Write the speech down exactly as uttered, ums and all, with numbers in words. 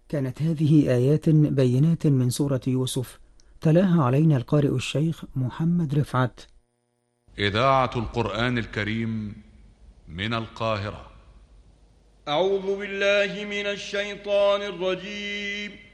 كانت هذه آيات بينات من سورة يوسف، تلاها علينا القارئ الشيخ محمد رفعت. إذاعة القرآن الكريم من القاهرة. أعوذ بالله من الشيطان الرجيم.